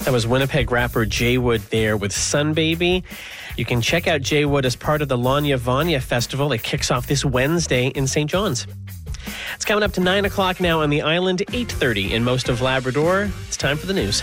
That was Winnipeg rapper Jay Wood there with Sun Baby. You can check out Jay Wood as part of the Lanya Vanya Festival. It kicks off this Wednesday in St. John's. It's coming up to 9 o'clock now on the island, 8:30 in most of Labrador. It's time for the news.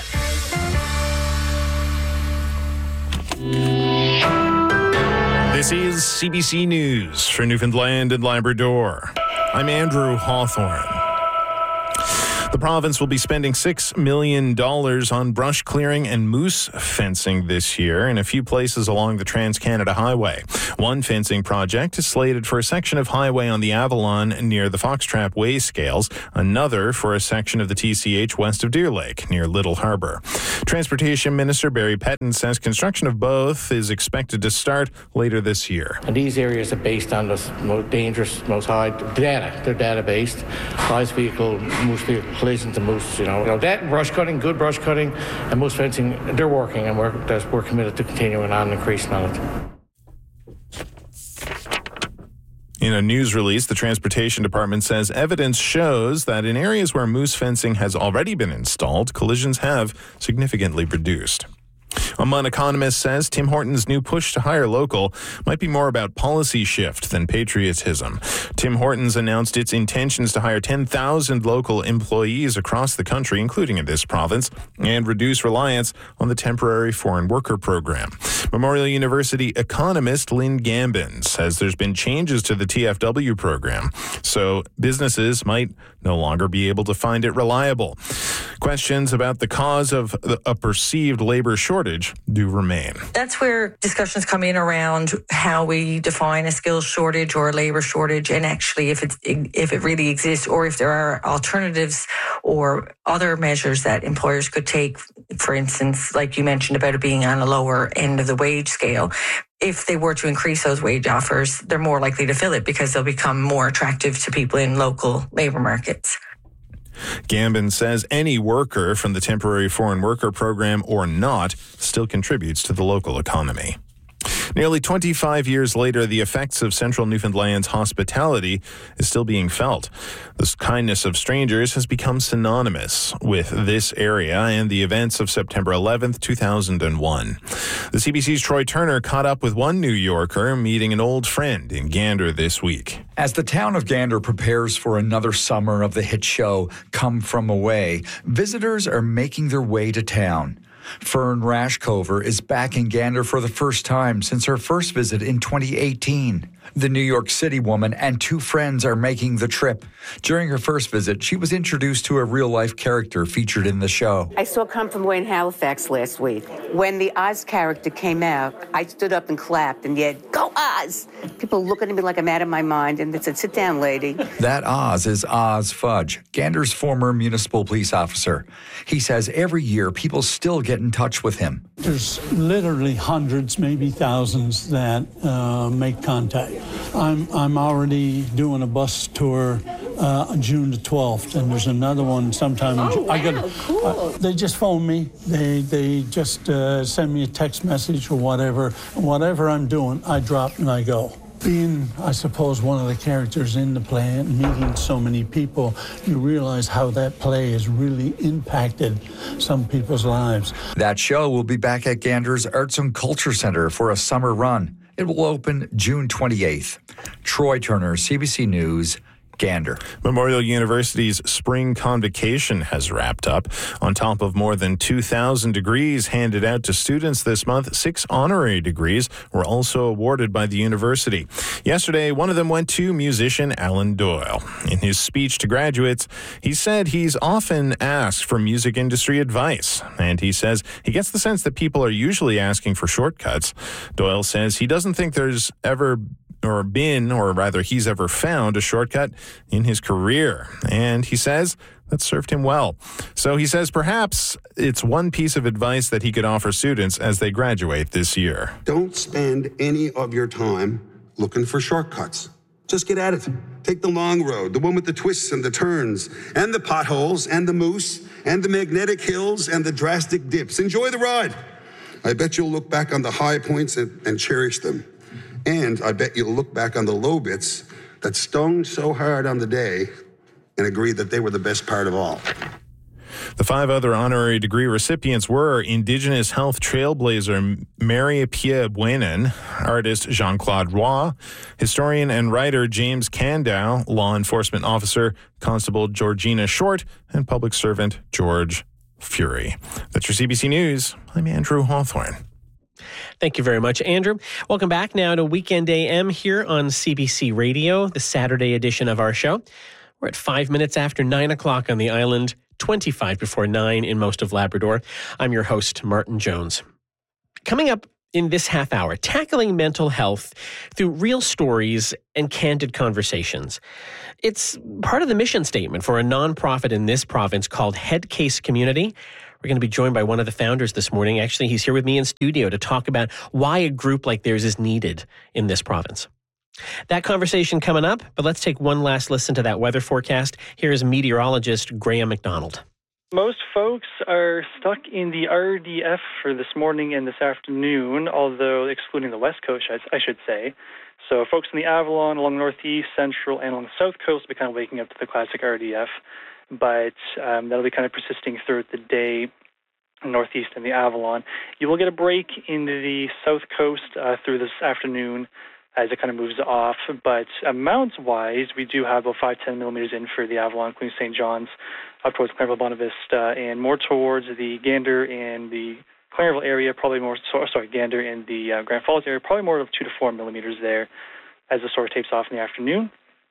This is CBC News for Newfoundland and Labrador. I'm Andrew Hawthorne. The province will be spending $6 million on brush clearing and moose fencing this year in a few places along the Trans-Canada Highway. One fencing project is slated for a section of highway on the Avalon near the Foxtrap Way Scales, another for a section of the TCH west of Deer Lake near Little Harbour. Transportation Minister Barry Pettin says construction of both is expected to start later this year. And these areas are based on the most dangerous, most high data. They're data-based. Highest vehicle, moose vehicle collisions and moose, that brush cutting, good brush cutting, and moose fencing, they're working, and we're committed to continuing on and increasing on it. In a news release, the Transportation Department says evidence shows that in areas where moose fencing has already been installed, collisions have significantly reduced. One economist says Tim Hortons' new push to hire local might be more about policy shift than patriotism. Tim Hortons announced its intentions to hire 10,000 local employees across the country, including in this province, and reduce reliance on the temporary foreign worker program. Memorial University economist Lynn Gambin says there's been changes to the TFW program, so businesses might no longer be able to find it reliable. Questions about the cause of a perceived labor shortage do remain. That's where discussions come in around how we define a skills shortage or a labor shortage, and actually if it really exists, or if there are alternatives or other measures that employers could take. For instance, like you mentioned about it being on a lower end of the wage scale. If they were to increase those wage offers, they're more likely to fill it because they'll become more attractive to people in local labor markets. Gambin says any worker from the temporary foreign worker program or not still contributes to the local economy. Nearly 25 years later, the effects of central Newfoundland's hospitality is still being felt. The kindness of strangers has become synonymous with this area and the events of September 11th, 2001. The CBC's Troy Turner caught up with one New Yorker meeting an old friend in Gander this week. As the town of Gander prepares for another summer of the hit show Come From Away, visitors are making their way to town. Fern Rashcover is back in Gander for the first time since her first visit in 2018. The New York City woman and two friends are making the trip. During her first visit, she was introduced to a real-life character featured in the show. I saw Come From Away in Halifax last week. When the Oz character came out, I stood up and clapped and yelled, "Go Oz!" People looking at me like I'm out of my mind, and they said, "Sit down, lady." That Oz is Oz Fudge, Gander's former municipal police officer. He says every year people still get in touch with him. There's literally hundreds, maybe thousands that make contact. I'm already doing a bus tour June the 12th, and there's another one sometime in June. Cool. They just phone me. They just send me a text message or whatever. Whatever I'm doing, I drop and I go. Being, I suppose, one of the characters in the play and meeting so many people, you realize how that play has really impacted some people's lives. That show will be back at Gander's Arts and Culture Center for a summer run. It will open June 28th. Troy Turner, CBC News, Gander. Memorial University's spring convocation has wrapped up. On top of more than 2,000 degrees handed out to students this month, 6 honorary degrees were also awarded by the university. Yesterday, one of them went to musician Alan Doyle. In his speech to graduates, he said he's often asked for music industry advice, and he says he gets the sense that people are usually asking for shortcuts. Doyle says he doesn't think there's ever he's ever found a shortcut in his career. And he says that served him well. So he says perhaps it's one piece of advice that he could offer students as they graduate this year. Don't spend any of your time looking for shortcuts. Just get at it. Take the long road, the one with the twists and the turns, and the potholes, and the moose, and the magnetic hills, and the drastic dips. Enjoy the ride. I bet you'll look back on the high points and cherish them. And I bet you'll look back on the low bits that stung so hard on the day and agree that they were the best part of all. The 5 other honorary degree recipients were Indigenous health trailblazer Marie-Pierre Buenan, artist Jean-Claude Roy, historian and writer James Candow, law enforcement officer Constable Georgina Short, and public servant George Fury. That's your CBC News. I'm Andrew Hawthorne. Thank you very much, Andrew. Welcome back now to Weekend AM here on CBC Radio, the Saturday edition of our show. We're at 5 minutes after 9 o'clock on the island, 25 before 9 in most of Labrador. I'm your host, Martin Jones. Coming up in this half hour, tackling mental health through real stories and candid conversations. It's part of the mission statement for a nonprofit in this province called Headcase Community. We're going to be joined by one of the founders this morning. Actually, he's here with me in studio to talk about why a group like theirs is needed in this province. That conversation coming up, but let's take one last listen to that weather forecast. Here's meteorologist Graham McDonald. Most folks are stuck in the RDF for this morning and this afternoon, although excluding the West Coast, I should say. So folks in the Avalon, along the Northeast, Central, and along the South Coast will be kind of waking up to the classic RDF. But that'll be kind of persisting throughout the day, Northeast and the Avalon. You will get a break in the South Coast through this afternoon as it kind of moves off. But amounts-wise, we do have about 5-10 millimeters in for the Avalon, including St. John's, up towards Clarenville, Bonavista, and more towards the Gander and the Clarenville area, probably more, Gander and the Grand Falls area, probably more of 2 to 4 millimeters there as the sort of tapes off in the afternoon.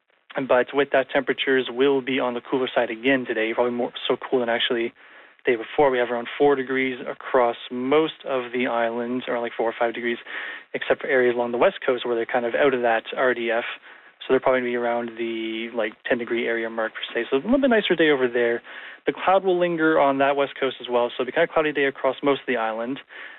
But with that, temperatures will be on the cooler side again today, probably more so cool than actually the day before. We have around 4 degrees across most of the islands, around like 4 or 5 degrees, except for areas along the west coast where they're kind of out of that RDF. So they're probably going to be around the 10-degree area mark per se. So a little bit nicer day over there. The cloud will linger on that west coast as well, so it'll be kind of cloudy day across most of the island.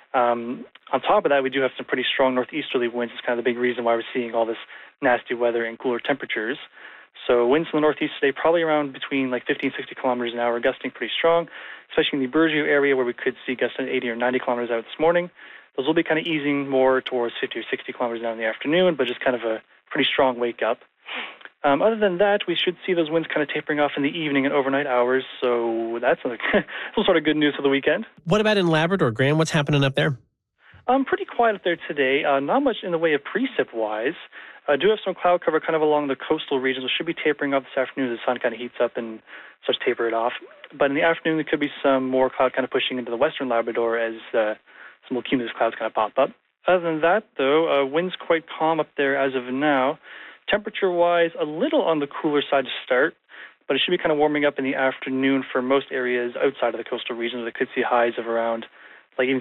On top of that, we do have some pretty strong northeasterly winds. It's kind of the big reason why we're seeing all this nasty weather and cooler temperatures. So winds in the northeast today, probably around between 50 and 60 kilometers an hour, gusting pretty strong, especially in the Burgeo area where we could see gusts at 80 or 90 kilometers out this morning. Those will be kind of easing more towards 50 or 60 kilometers an hour in the afternoon, but just kind of a pretty strong wake up. Other than that, we should see those winds kind of tapering off in the evening and overnight hours. So that's some sort of good news for the weekend. What about in Labrador, Graham? What's happening up there? Pretty quiet up there today. Not much in the way of precip-wise. I do have some cloud cover kind of along the coastal regions. It should be tapering off this afternoon as the sun kind of heats up and starts to taper it off. But in the afternoon, there could be some more cloud kind of pushing into the western Labrador as some cumulus clouds kind of pop up. Other than that, though, wind's quite calm up there as of now. Temperature-wise, a little on the cooler side to start, but it should be kind of warming up in the afternoon for most areas outside of the coastal regions. They could see highs of around, in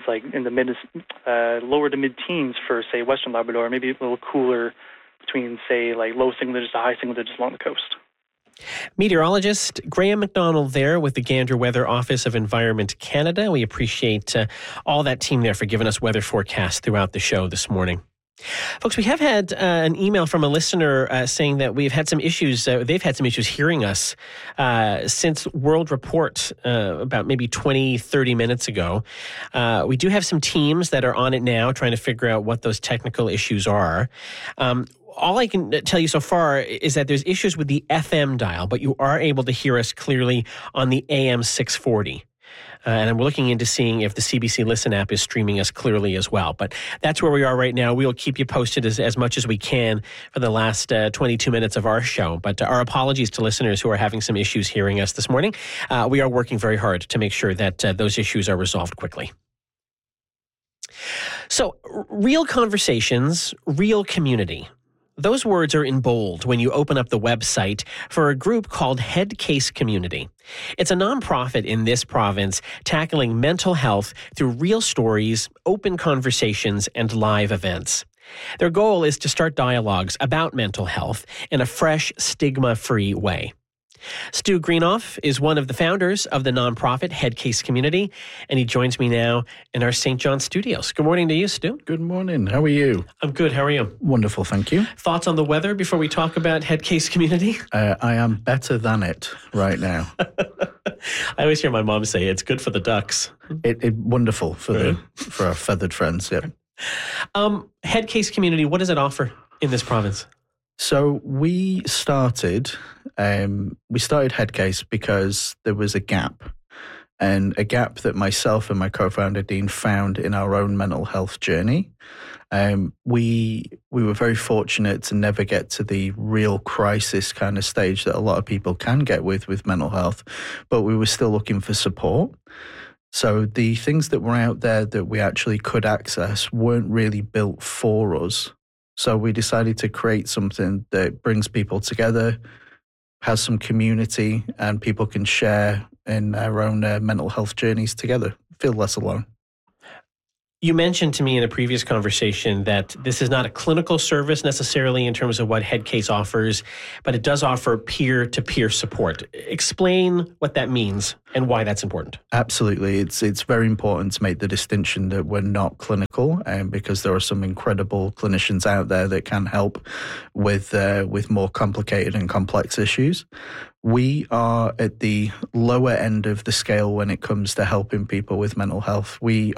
the lower to mid-teens for, say, western Labrador, maybe a little cooler between, say, low single digits to high single digits along the coast. Meteorologist Graham McDonald there with the Gander Weather Office of Environment Canada. We appreciate all that team there for giving us weather forecasts throughout the show this morning. Folks, we have had an email from a listener saying that we've had some issues. They've had some issues hearing us since World Report about maybe 20, 30 minutes ago. We do have some teams that are on it now trying to figure out what those technical issues are. All I can tell you so far is that there's issues with the FM dial, but you are able to hear us clearly on the AM 640. And I'm looking into seeing if the CBC Listen app is streaming us clearly as well. But that's where we are right now. We'll keep you posted as much as we can for the last 22 minutes of our show. But our apologies to listeners who are having some issues hearing us this morning. We are working very hard to make sure that those issues are resolved quickly. So, real conversations, real community. Those words are in bold when you open up the website for a group called Headcase Community. It's a nonprofit in this province tackling mental health through real stories, open conversations, and live events. Their goal is to start dialogues about mental health in a fresh, stigma-free way. Stu Greenoff is one of the founders of the nonprofit Headcase Community, and he joins me now in our St. John studios. Good morning to you, Stu. Good morning. How are you? I'm good. How are you? Wonderful, thank you. Thoughts on the weather before we talk about Headcase Community? I am better than it right now. I always hear my mom say it's good for the ducks. It wonderful for our feathered friends, yeah. Headcase Community, what does it offer in this province? So we started Headcase because there was a gap. and a gap that myself and my co-founder Dean found in our own mental health journey. We were very fortunate to never get to the real crisis kind of stage that a lot of people can get with mental health, but we were still looking for support. So the things that were out there that we actually could access weren't really built for us. So we decided to create something that brings people together, has some community, and people can share in their own mental health journeys together, feel less alone. You mentioned to me in a previous conversation that this is not a clinical service necessarily in terms of what Headcase offers, but it does offer peer-to-peer support. Explain what that means and why that's important. Absolutely. It's very important to make the distinction that we're not clinical, because there are some incredible clinicians out there that can help with more complicated and complex issues. We are at the lower end of the scale when it comes to helping people with mental health. We